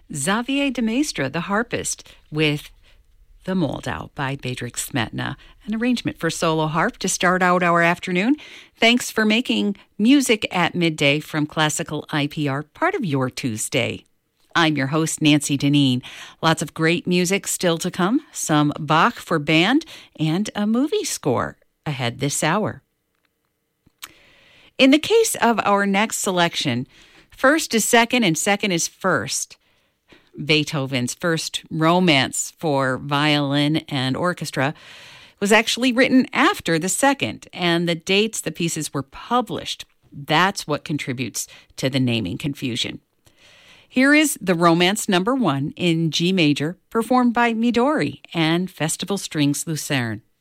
Xavier de Maistre, the harpist, with The Moldau by Bedřich Smetana, an arrangement for solo harp to start out our afternoon. Thanks for making Music at Midday from Classical IPR part of your Tuesday. I'm your host, Nancy Deneen. Lots of great music still to come, some Bach for band, and a movie score ahead this hour. In the case of our next selection, first is second and second is first. Beethoven's first romance for violin and orchestra was actually written after the second, and the dates the pieces were published. That's what contributes to the naming confusion. Here is the Romance Number 1 in G major, performed by Midori and Festival Strings Lucerne.